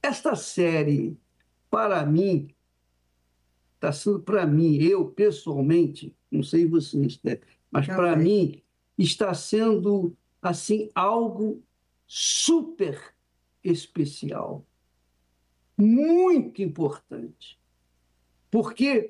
esta série, para mim, está sendo para mim, eu pessoalmente, não sei vocês, né? Mas para mim está sendo assim algo super especial, muito importante, porque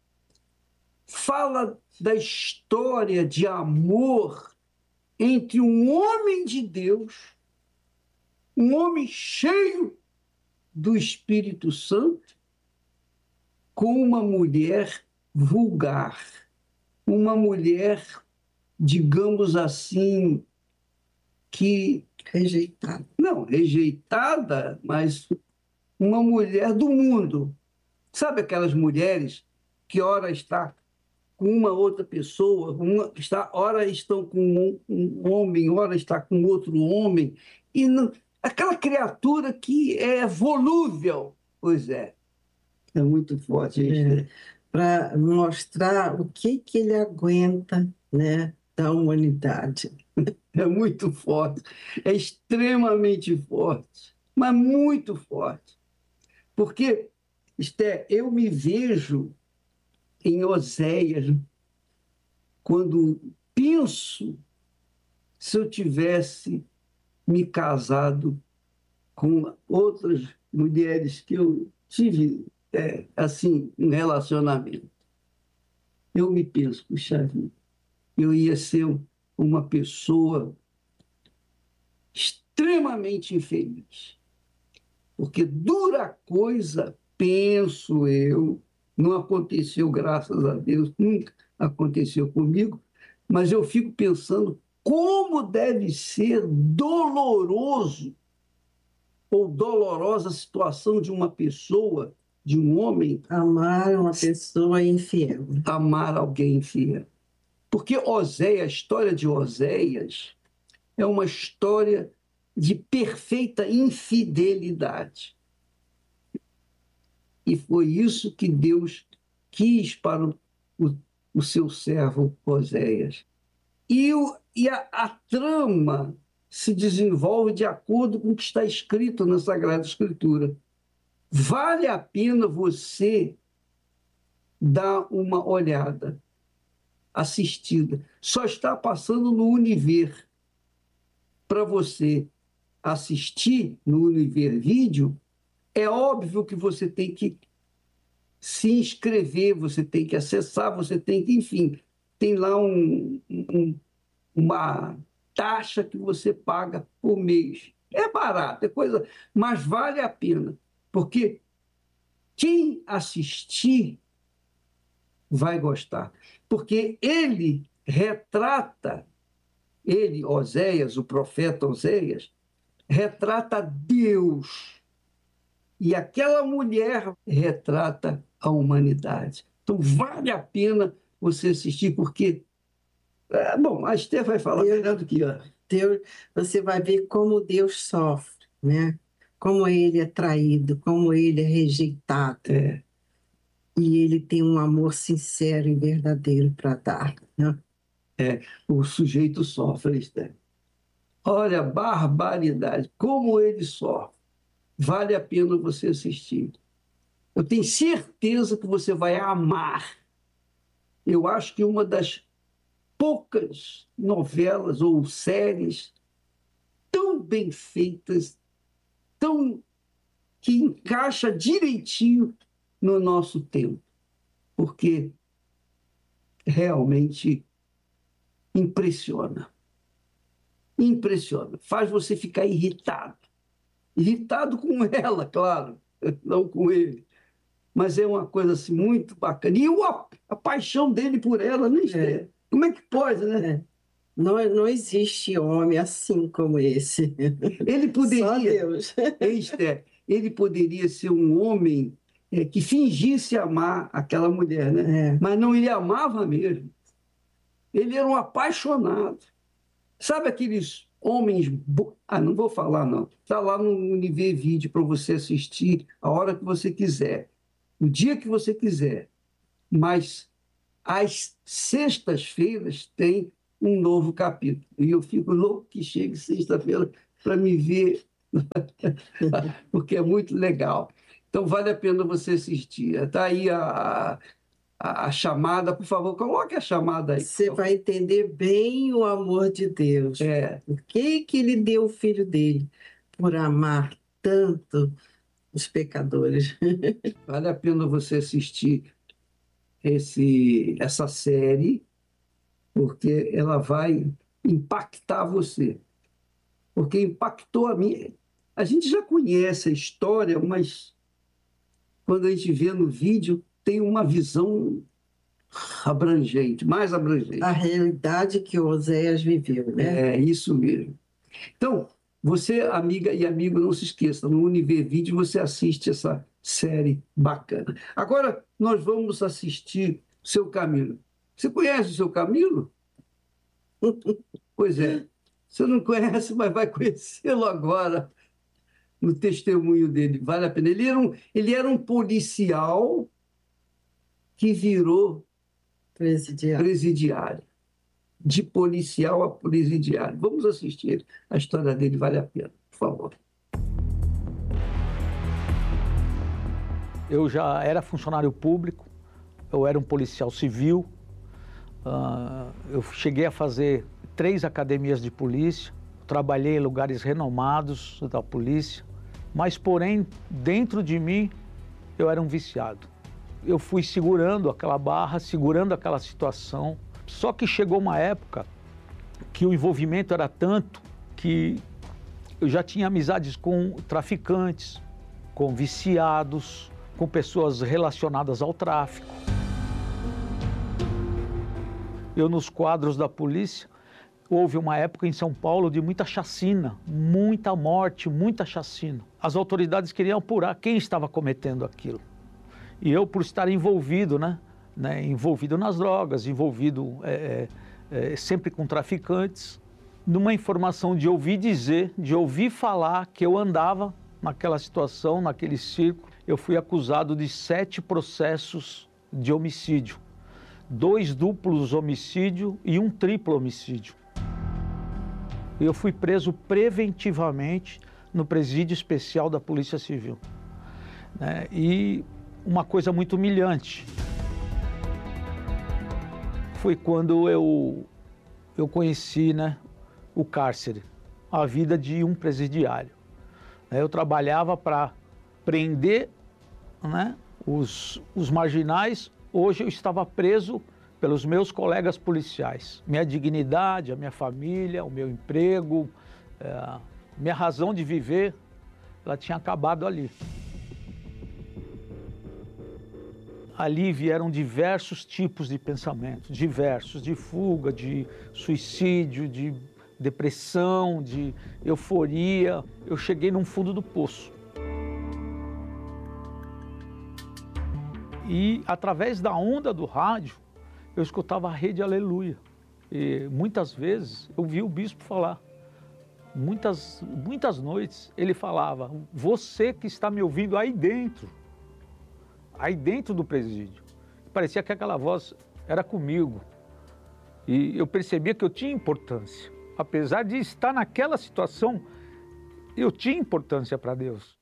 fala da história de amor entre um homem de Deus, um homem cheio do Espírito Santo, com uma mulher vulgar, uma mulher, digamos assim, que Rejeitada. não, rejeitada, mas uma mulher do mundo. Sabe aquelas mulheres que ora está com uma outra pessoa, ora estão com um homem, ora está com outro homem, e não, aquela criatura que é volúvel. Pois é muito forte isso. Para mostrar o que ele aguenta, né, da humanidade. É muito forte, é extremamente forte, mas muito forte. Porque, Esté, eu me vejo em Oséias, quando penso se eu tivesse me casado com outras mulheres que eu tive, assim, um relacionamento. Eu me penso, puxa vida, eu ia ser uma pessoa extremamente infeliz. Porque dura coisa, penso eu, não aconteceu, graças a Deus, nunca aconteceu comigo, mas eu fico pensando como deve ser doloroso ou dolorosa a situação de uma pessoa, de um homem, Amar uma pessoa infiel. amar alguém infiel. Porque Oséias, a história de Oséias é uma história de perfeita infidelidade. E foi isso que Deus quis para o seu servo Oséias. A trama se desenvolve de acordo com o que está escrito na Sagrada Escritura. Vale a pena você dar uma olhada, assistida. Só está passando no Univer. Para você assistir no Univer Vídeo, é óbvio que você tem que se inscrever, você tem que acessar, você tem que, enfim, tem lá uma taxa que você paga por mês. É barato, é coisa, mas vale a pena, porque quem assistir vai gostar, porque Oséias, o profeta Oséias, retrata Deus. E aquela mulher retrata a humanidade. Então, vale a pena você assistir, porque. Bom, a Esther vai falar melhor do que eu. Deus, você vai ver como Deus sofre, né? Como ele é traído, como ele é rejeitado. E ele tem um amor sincero e verdadeiro para dar, né? O sujeito sofre, Esther. Olha, barbaridade, como ele sofre. Vale a pena você assistir. Eu tenho certeza que você vai amar. Eu acho que uma das poucas novelas ou séries tão bem feitas, tão que encaixa direitinho no nosso tempo, porque realmente impressiona. Impressiona. Faz você ficar irritado. Irritado com ela, claro, não com ele. Mas é uma coisa assim, muito bacana. E a paixão dele por ela, né, Esther? Como é que pode, né? Não existe homem assim como esse. Ele poderia, Só Deus. Esther, ele poderia ser um homem que fingisse amar aquela mulher, né? Mas não, ele amava mesmo. Ele era um apaixonado. Sabe aqueles homens. Não vou falar, não. Está lá no Univer Vídeo para você assistir a hora que você quiser, o dia que você quiser. Mas às sextas-feiras tem um novo capítulo. E eu fico louco que chegue sexta-feira para me ver porque é muito legal. Então, vale a pena você assistir. Está aí a chamada, por favor, coloque a chamada aí. Você vai entender bem o amor de Deus. Por que ele deu o filho dele? Por amar tanto os pecadores. Vale a pena você assistir essa série, porque ela vai impactar você. Porque impactou a mim. A gente já conhece a história, mas quando a gente vê no vídeo, tem uma visão abrangente, mais abrangente. A realidade que Oséias viveu, né? É isso mesmo. Então, você, amiga e amigo, não se esqueça, no Univer Vídeo você assiste essa série bacana. Agora, nós vamos assistir Seu Camilo. Você conhece o Seu Camilo? Pois é. Você não conhece, mas vai conhecê-lo agora no testemunho dele. Vale a pena. Ele era um policial que virou presidiário. De policial a presidiário. Vamos assistir. A história dele vale a pena, por favor. Eu já era funcionário público, eu era um policial civil, eu cheguei a fazer 3 academias de polícia, trabalhei em lugares renomados da polícia, mas, porém, dentro de mim, eu era um viciado. Eu fui segurando aquela barra, segurando aquela situação, só que chegou uma época que o envolvimento era tanto que eu já tinha amizades com traficantes, com viciados, com pessoas relacionadas ao tráfico. Eu, nos quadros da polícia, houve uma época em São Paulo de muita chacina, muita morte, muita chacina. As autoridades queriam apurar quem estava cometendo aquilo. E eu, por estar envolvido, envolvido nas drogas, envolvido sempre com traficantes, numa informação de ouvir dizer, de ouvir falar que eu andava naquela situação, naquele circo, eu fui acusado de 7 processos de homicídio, 2 duplos homicídios e 1 triplo homicídio. Eu fui preso preventivamente no presídio especial da Polícia Civil. E uma coisa muito humilhante foi quando eu conheci o cárcere, a vida de um presidiário. Eu trabalhava para prender os marginais. Hoje eu estava preso pelos meus colegas policiais. Minha dignidade, a minha família, o meu emprego, minha razão de viver, ela tinha acabado ali. Ali vieram diversos tipos de pensamentos, diversos, de fuga, de suicídio, de depressão, de euforia. Eu cheguei num fundo do poço. E através da onda do rádio, eu escutava a Rede Aleluia. E muitas vezes eu vi o bispo falar. Muitas noites ele falava: você que está me ouvindo aí dentro do presídio. Parecia que aquela voz era comigo. E eu percebia que eu tinha importância. Apesar de estar naquela situação, eu tinha importância para Deus.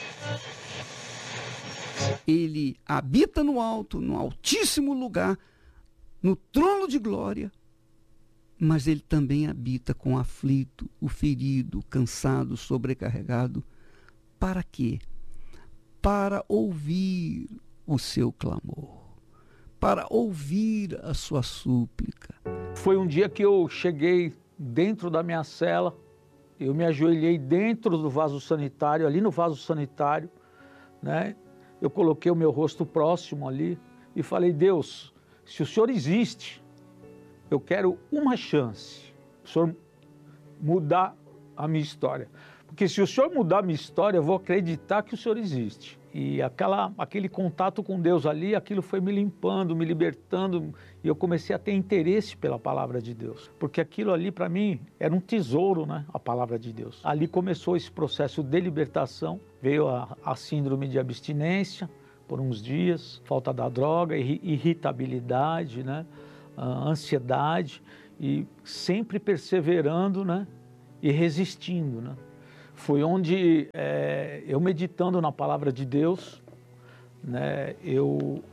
Ele habita no alto, no altíssimo lugar, no trono de glória, mas ele também habita com o aflito, o ferido, o cansado, o sobrecarregado. Para quê? Para ouvir o seu clamor, para ouvir a sua súplica. Foi um dia que eu cheguei dentro da minha cela, eu me ajoelhei dentro do vaso sanitário, ali no vaso sanitário, eu coloquei o meu rosto próximo ali e falei: Deus, se o Senhor existe, eu quero uma chance, o Senhor mudar a minha história. Porque se o Senhor mudar a minha história, eu vou acreditar que o Senhor existe. E aquele contato com Deus ali, aquilo foi me limpando, me libertando, e eu comecei a ter interesse pela palavra de Deus. Porque aquilo ali, para mim, era um tesouro, a palavra de Deus. Ali começou esse processo de libertação, veio a síndrome de abstinência por uns dias, falta da droga, irritabilidade, ansiedade, e sempre perseverando, e resistindo, foi onde eu meditando na palavra de Deus, né, eu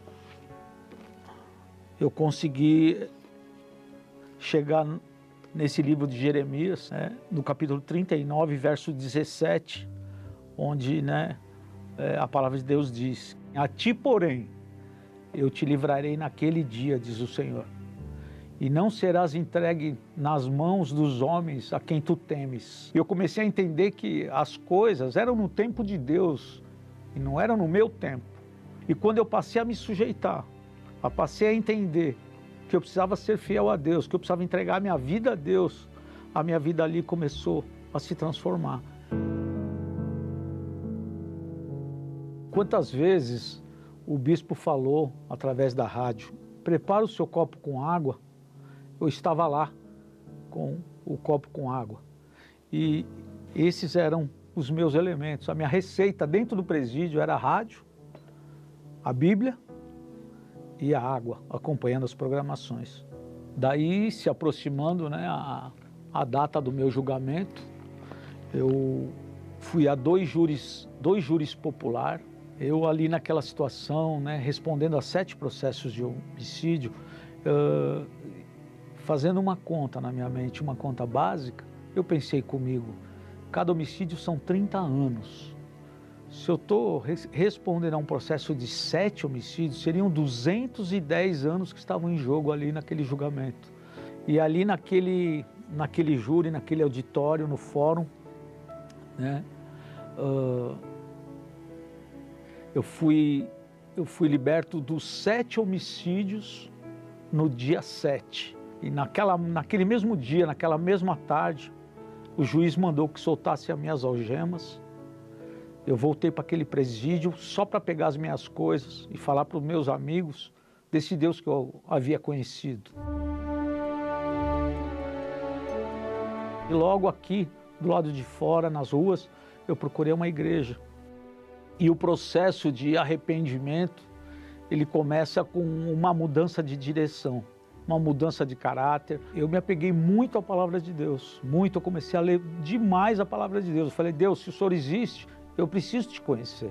consegui chegar nesse livro de Jeremias, né, no capítulo 39, verso 17, onde, né, a palavra de Deus diz: a ti, porém, eu te livrarei naquele dia, diz o Senhor, e não serás entregue nas mãos dos homens a quem tu temes. Eu comecei a entender que as coisas eram no tempo de Deus e não eram no meu tempo. E quando eu passei a me sujeitar, passei a entender que eu precisava ser fiel a Deus, que eu precisava entregar a minha vida a Deus, a minha vida ali começou a se transformar. Quantas vezes o bispo falou através da rádio: prepara o seu copo com água. Eu estava lá com o copo com água. E esses eram os meus elementos. A minha receita dentro do presídio era a rádio, a Bíblia e a água, acompanhando as programações. Daí, se aproximando, né, a data do meu julgamento, eu fui a dois júris popular. Eu ali naquela situação, né, respondendo a 7 processos de homicídio, fazendo uma conta na minha mente, uma conta básica, eu pensei comigo: cada homicídio são 30 anos. Se eu estou respondendo a um processo de 7 homicídios, seriam 210 anos que estavam em jogo ali naquele julgamento. E ali naquele júri, naquele auditório, no fórum, né, eu fui liberto dos 7 homicídios no dia 7. E naquele mesmo dia, naquela mesma tarde, o juiz mandou que soltasse as minhas algemas. Eu voltei para aquele presídio só para pegar as minhas coisas e falar para os meus amigos desse Deus que eu havia conhecido. E logo aqui, do lado de fora, nas ruas, eu procurei uma igreja. E o processo de arrependimento, ele começa com uma mudança de direção, uma mudança de caráter. Eu me apeguei muito à palavra de Deus, muito. Eu comecei a ler demais a palavra de Deus. Eu falei: Deus, se o Senhor existe, eu preciso te conhecer.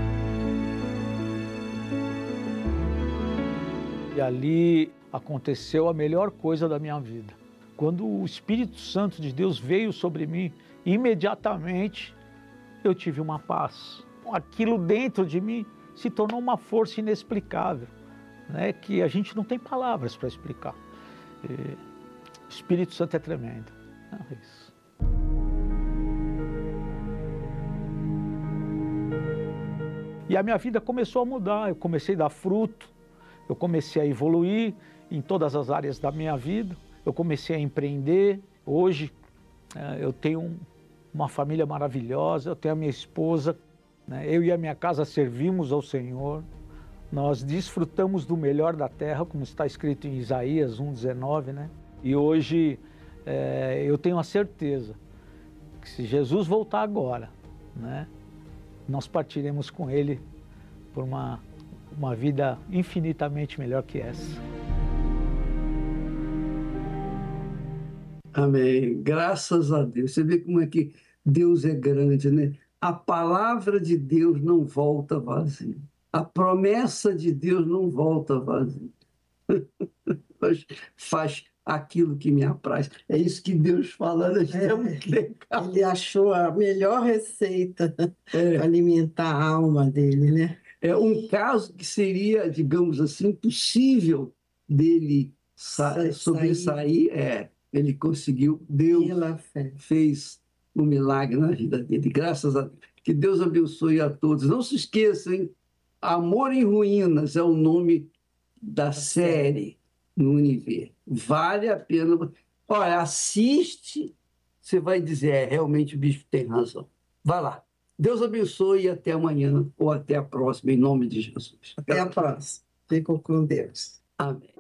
E ali aconteceu a melhor coisa da minha vida. Quando o Espírito Santo de Deus veio sobre mim, imediatamente eu tive uma paz. Aquilo dentro de mim se tornou uma força inexplicável, né, que a gente não tem palavras para explicar. O Espírito Santo é tremendo. É isso. E a minha vida começou a mudar, eu comecei a dar fruto, eu comecei a evoluir em todas as áreas da minha vida, eu comecei a empreender. Hoje eu tenho uma família maravilhosa, eu tenho a minha esposa, né, eu e a minha casa servimos ao Senhor. Nós desfrutamos do melhor da terra, como está escrito em Isaías 1,19, né? E hoje eu tenho a certeza que se Jesus voltar agora, né, nós partiremos com Ele por uma vida infinitamente melhor que essa. Amém. Graças a Deus. Você vê como é que Deus é grande, né? A palavra de Deus não volta vazia. A promessa de Deus não volta vazia. Faz aquilo que me apraz. É isso que Deus fala, né? É muito legal. Ele achou a melhor receita para alimentar a alma dele, né? É um caso que seria, digamos assim, possível dele sobressair. Ele conseguiu, Deus fez um milagre na vida dele, graças a Deus. Que Deus abençoe a todos. Não se esqueçam, hein? Amor em Ruínas é o nome da série no Univer. Vale a pena. Olha, assiste, você vai dizer: realmente o bispo tem razão. Vai lá. Deus abençoe e até amanhã ou até a próxima, em nome de Jesus. Até a próxima. Fiquem com Deus. Amém.